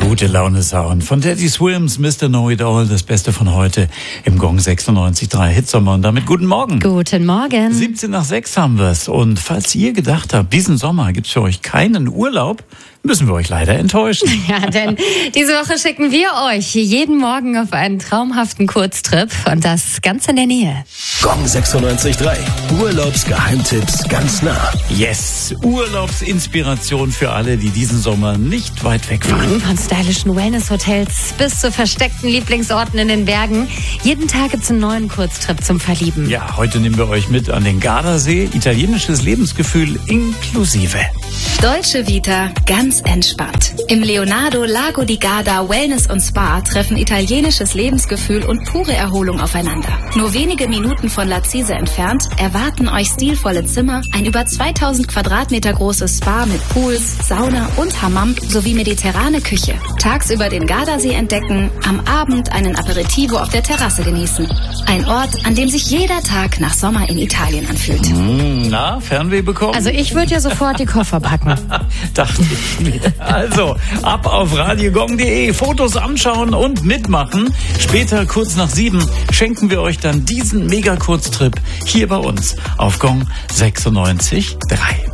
Gute Laune Sound von Teddy Swims, Mr. Know-It-All, das Beste von heute im Gong 96.3 Hitsommer. Und damit guten Morgen. Guten Morgen. 17 nach 6 haben wir's. Und falls ihr gedacht habt, diesen Sommer gibt's für euch keinen Urlaub, müssen wir euch leider enttäuschen. Ja, denn diese Woche schicken wir euch jeden Morgen auf einen traumhaften Kurztrip und das ganz in der Nähe. Gong 96.3. Urlaubsgeheimtipps ganz nah. Yes, Urlaubsinspiration für alle, die diesen Sommer nicht weit wegfahren. Von stylischen Wellness-Hotels bis zu versteckten Lieblingsorten in den Bergen. Jeden Tag gibt's einen neuen Kurztrip zum Verlieben. Ja, heute nehmen wir euch mit an den Gardasee. Italienisches Lebensgefühl inklusive. Dolce Vita, ganz entspannt. Im Leonardo Lago di Garda Wellness und Spa treffen italienisches Lebensgefühl und pure Erholung aufeinander. Nur wenige Minuten von Lazise entfernt erwarten euch stilvolle Zimmer, ein über 2000 Quadratmeter großes Spa mit Pools, Sauna und Hammam sowie mediterrane Küche. Tagsüber den Gardasee entdecken, am Abend einen Aperitivo auf der Terrasse genießen. Ein Ort, an dem sich jeder Tag nach Sommer in Italien anfühlt. Na, Fernweh bekommen? Also ich würde ja sofort die Koffer packen. Dachte ich mir. Also, ab auf radiogong.de, Fotos anschauen und mitmachen. Später, kurz nach 7, schenken wir euch dann diesen Mega-Kurztrip hier bei uns auf Gong 96.3.